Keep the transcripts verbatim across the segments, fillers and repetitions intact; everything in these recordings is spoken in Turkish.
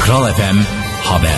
Kral F M Haber.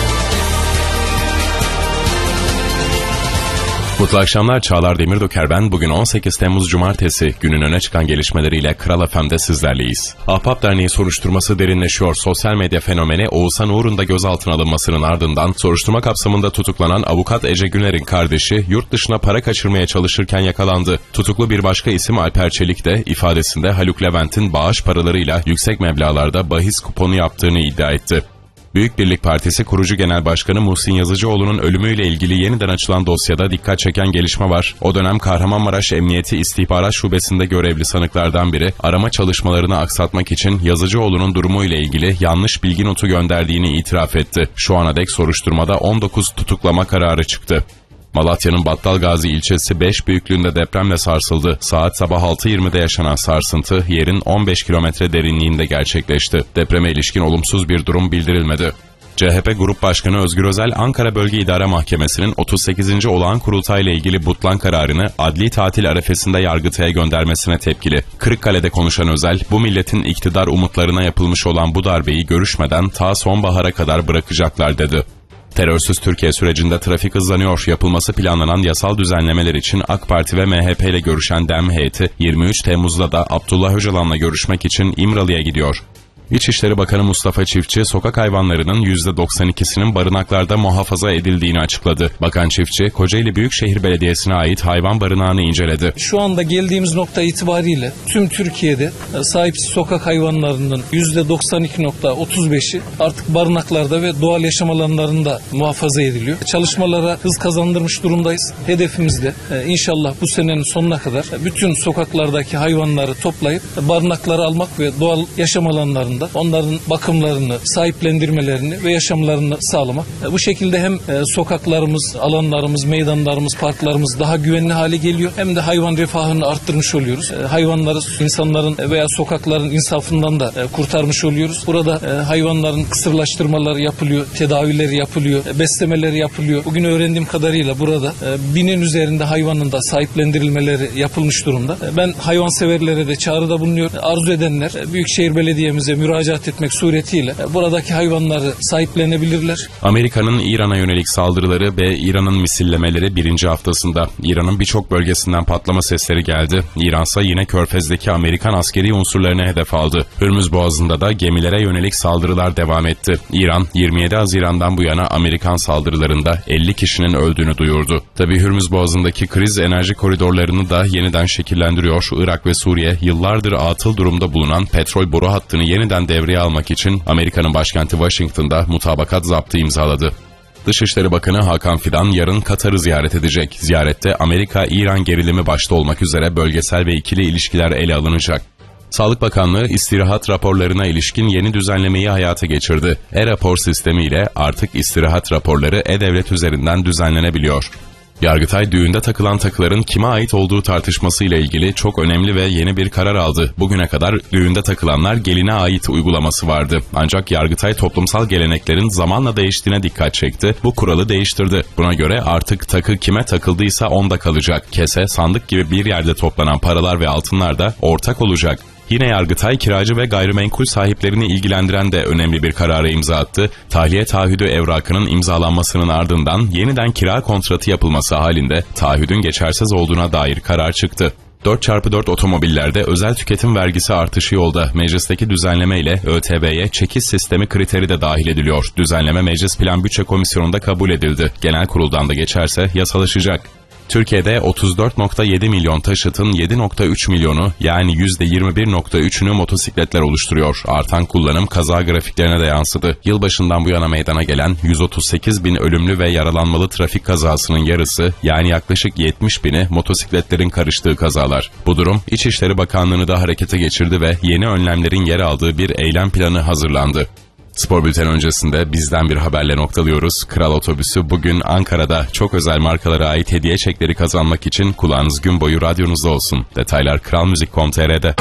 Mutlu akşamlar, Çağlar Demirdöker ben. Bugün on sekiz Temmuz Cumartesi, günün öne çıkan gelişmeleriyle Kral F M'de sizlerleyiz. Ahbap Derneği soruşturması derinleşiyor. Sosyal medya fenomeni Oğuzhan Uğur'un da gözaltına alınmasının ardından soruşturma kapsamında tutuklanan avukat Ece Güner'in kardeşi yurt dışına para kaçırmaya çalışırken yakalandı. Tutuklu bir başka isim Alper Çelik de ifadesinde Haluk Levent'in bağış paralarıyla yüksek meblağlarda bahis kuponu yaptığını iddia etti. Büyük Birlik Partisi kurucu genel başkanı Muhsin Yazıcıoğlu'nun ölümüyle ilgili yeniden açılan dosyada dikkat çeken gelişme var. O dönem Kahramanmaraş Emniyeti İstihbarat Şubesi'nde görevli sanıklardan biri arama çalışmalarını aksatmak için Yazıcıoğlu'nun durumuyla ilgili yanlış bilgi notu gönderdiğini itiraf etti. Şu ana dek soruşturmada on dokuz tutuklama kararı çıktı. Malatya'nın Battalgazi ilçesi beş büyüklüğünde depremle sarsıldı. Saat sabah altı yirmide yaşanan sarsıntı yerin on beş kilometre derinliğinde gerçekleşti. Depreme ilişkin olumsuz bir durum bildirilmedi. C H P Grup Başkanı Özgür Özel, Ankara Bölge İdare Mahkemesi'nin otuz sekizinci olağan kurultayla ilgili butlan kararını adli tatil arefesinde Yargıtay'a göndermesine tepkili. Kırıkkale'de konuşan Özel, bu milletin iktidar umutlarına yapılmış olan bu darbeyi görüşmeden ta sonbahara kadar bırakacaklar dedi. Terörsüz Türkiye sürecinde trafik hızlanıyor. Yapılması planlanan yasal düzenlemeler için AK Parti ve M H P ile görüşen DEM heyeti yirmi üç Temmuz'da da Abdullah Öcalan'la görüşmek için İmralı'ya gidiyor. İçişleri Bakanı Mustafa Çiftçi, sokak hayvanlarının yüzde doksan ikisinin barınaklarda muhafaza edildiğini açıkladı. Bakan Çiftçi, Kocaeli Büyükşehir Belediyesi'ne ait hayvan barınağını inceledi. Şu anda geldiğimiz nokta itibariyle tüm Türkiye'de sahipsiz sokak hayvanlarının yüzde doksan iki nokta otuz beşi artık barınaklarda ve doğal yaşam alanlarında muhafaza ediliyor. Çalışmalara hız kazandırmış durumdayız. Hedefimiz de inşallah bu senenin sonuna kadar bütün sokaklardaki hayvanları toplayıp barınaklara almak ve doğal yaşam alanlarında onların bakımlarını, sahiplendirmelerini ve yaşamlarını sağlamak. Bu şekilde hem sokaklarımız, alanlarımız, meydanlarımız, parklarımız daha güvenli hale geliyor. Hem de hayvan refahını arttırmış oluyoruz. Hayvanları insanların veya sokakların insafından da kurtarmış oluyoruz. Burada hayvanların kısırlaştırmaları yapılıyor, tedavileri yapılıyor, beslemeleri yapılıyor. Bugün öğrendiğim kadarıyla burada binin üzerinde hayvanın da sahiplendirilmeleri yapılmış durumda. Ben hayvanseverlere de çağrıda bulunuyorum. Arzu edenler Büyükşehir Belediye'mize müracaat etmek suretiyle buradaki hayvanları sahiplenebilirler. Amerika'nın İran'a yönelik saldırıları ve İran'ın misillemeleri birinci haftasında. İran'ın birçok bölgesinden patlama sesleri geldi. İran'sa yine Körfez'deki Amerikan askeri unsurlarını hedef aldı. Hürmüz Boğazı'nda da gemilere yönelik saldırılar devam etti. İran, yirmi yedi Haziran'dan bu yana Amerikan saldırılarında elli kişinin öldüğünü duyurdu. Tabii Hürmüz Boğazı'ndaki kriz enerji koridorlarını da yeniden şekillendiriyor. Irak ve Suriye yıllardır atıl durumda bulunan petrol boru hattını yeniden devreye almak için Amerika'nın başkenti Washington'da mutabakat zaptı imzaladı. Dışişleri Bakanı Hakan Fidan yarın Katar'ı ziyaret edecek. Ziyarette Amerika-İran gerilimi başta olmak üzere bölgesel ve ikili ilişkiler ele alınacak. Sağlık Bakanlığı istirahat raporlarına ilişkin yeni düzenlemeyi hayata geçirdi. E-rapor sistemiyle artık istirahat raporları E-Devlet üzerinden düzenlenebiliyor. Yargıtay düğünde takılan takıların kime ait olduğu tartışmasıyla ilgili çok önemli ve yeni bir karar aldı. Bugüne kadar düğünde takılanlar geline ait uygulaması vardı. Ancak Yargıtay toplumsal geleneklerin zamanla değiştiğine dikkat çekti. Bu kuralı değiştirdi. Buna göre artık takı kime takıldıysa onda kalacak. Kese, sandık gibi bir yerde toplanan paralar ve altınlar da ortak olacak. Yine Yargıtay kiracı ve gayrimenkul sahiplerini ilgilendiren de önemli bir karara imza attı. Tahliye taahhüdü evrakının imzalanmasının ardından yeniden kira kontratı yapılması halinde taahhüdün geçersiz olduğuna dair karar çıktı. dört çarpı dört otomobillerde özel tüketim vergisi artışı yolda. Meclisteki düzenleme ile ÖTV'ye çekiş sistemi kriteri de dahil ediliyor. Düzenleme Meclis Plan Bütçe Komisyonu'nda kabul edildi. Genel kuruldan da geçerse yasalaşacak. Türkiye'de otuz dört nokta yedi milyon taşıtın yedi nokta üç milyonu yani yüzde yirmi bir nokta üçünü motosikletler oluşturuyor. Artan kullanım kaza grafiklerine de yansıdı. Yılbaşından bu yana meydana gelen yüz otuz sekiz bin ölümlü ve yaralanmalı trafik kazasının yarısı yani yaklaşık yetmiş bini motosikletlerin karıştığı kazalar. Bu durum İçişleri Bakanlığı'nı da harekete geçirdi ve yeni önlemlerin yer aldığı bir eylem planı hazırlandı. Spor bülten öncesinde bizden bir haberle noktalıyoruz. Kral Otobüsü bugün Ankara'da çok özel markalara ait hediye çekleri kazanmak için kulağınız gün boyu radyonuzda olsun. Detaylar kral müzik nokta com nokta tr'de.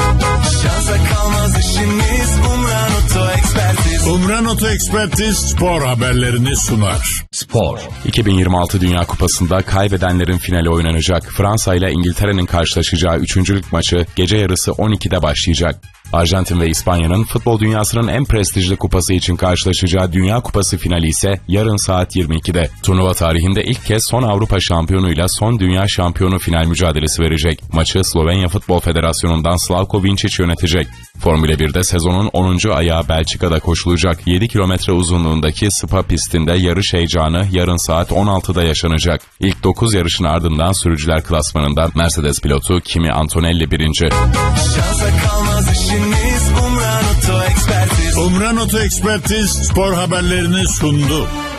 Umran Oto Ekspertiz spor haberlerini sunar. Spor. iki bin yirmi altı Dünya Kupası'nda kaybedenlerin finali oynanacak. Fransa ile İngiltere'nin karşılaşacağı üçüncülük maçı gece yarısı on ikide başlayacak. Arjantin ve İspanya'nın futbol dünyasının en prestijli kupası için karşılaşacağı Dünya Kupası finali ise yarın saat yirmi ikide. Turnuva tarihinde ilk kez son Avrupa şampiyonuyla son dünya şampiyonu final mücadelesi verecek. Maçı Slovenya Futbol Federasyonu'ndan Slavko Vinčić yönetecek. Formula birde sezonun onuncu ayağı Belçika'da koşulacak yedi kilometre uzunluğundaki Spa pistinde yarış heyecanı yarın saat on altıda yaşanacak. İlk dokuz yarışın ardından sürücüler klasmanında Mercedes pilotu Kimi Antonelli birinci. Umran Oto Ekspertiz spor haberlerini sundu.